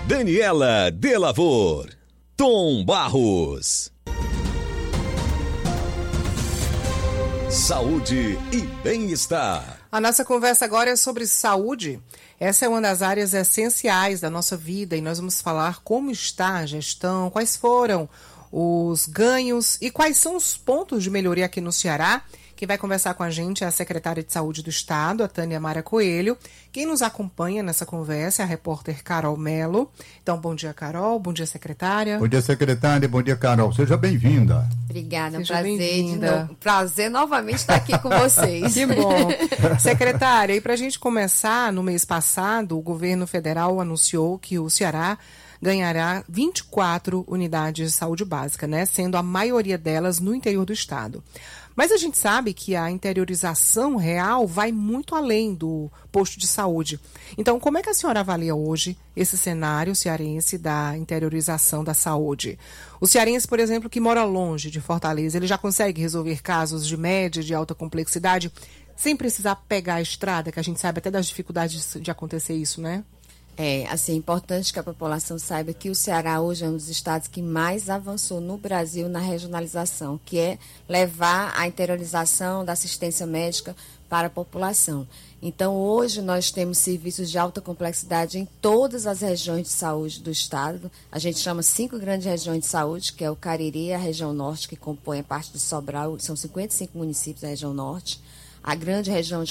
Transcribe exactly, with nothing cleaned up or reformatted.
Daniela Delavor, Tom Barros. Saúde e bem-estar. A nossa conversa agora é sobre saúde. Essa é uma das áreas essenciais da nossa vida e nós vamos falar como está a gestão, quais foram os ganhos e quais são os pontos de melhoria aqui no Ceará. Quem vai conversar com a gente é a secretária de Saúde do Estado, a Tânia Mara Coelho. Quem nos acompanha nessa conversa é a repórter Carol Melo. Então, bom dia, Carol. Bom dia, secretária. Bom dia, secretária. Bom dia, Carol. Seja bem-vinda. Obrigada, Seja prazer, bem-vinda. no... prazer novamente estar aqui com vocês. Que bom. Secretária, e para a gente começar, no mês passado, o governo federal anunciou que o Ceará ganhará vinte e quatro unidades de saúde básica, né? Sendo a maioria delas no interior do estado. Mas a gente sabe que a interiorização real vai muito além do posto de saúde. Então, como é que a senhora avalia hoje esse cenário cearense da interiorização da saúde? O cearense, por exemplo, que mora longe de Fortaleza, ele já consegue resolver casos de média e de alta complexidade sem precisar pegar a estrada, que a gente sabe até das dificuldades de acontecer isso, né? É, assim, é importante que a população saiba que o Ceará hoje é um dos estados que mais avançou no Brasil na regionalização, que é levar a interiorização da assistência médica para a população. Então, hoje nós temos serviços de alta complexidade em todas as regiões de saúde do estado. A gente chama cinco grandes regiões de saúde, que é o Cariri, a região norte, que compõe a parte do Sobral, são cinquenta e cinco municípios da região norte. A grande região de